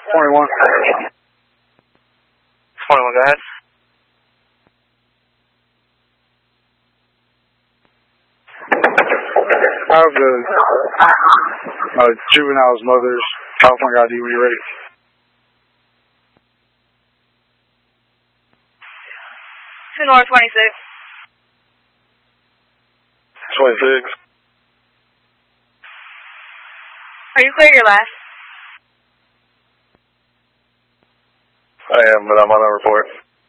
21. 21, go ahead. I have the juvenile's mother's California ID when you're ready. North 26. 26. Are you clear your last? I am, but I'm on a report.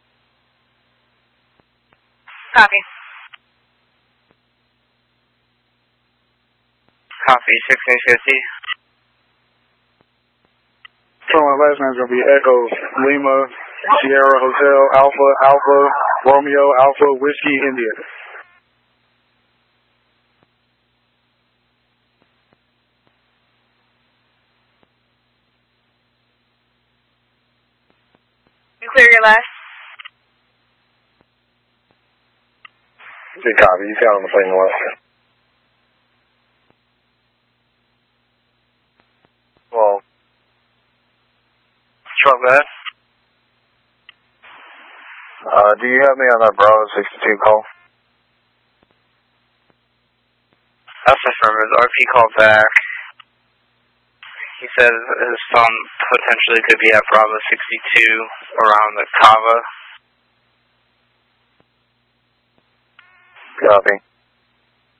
Copy. Copy, 1650. So my last name's going to be Echo Lima Sierra Hotel Alpha Alpha Romeo Alpha Whiskey India. You clear your last? Good copy. You got on the plane left. Well, Trump, go ahead. Do you have me on that Bravo 62 call? That's affirmative. RP called back. He said his phone potentially could be at Bravo 62 around the Cava. Copy.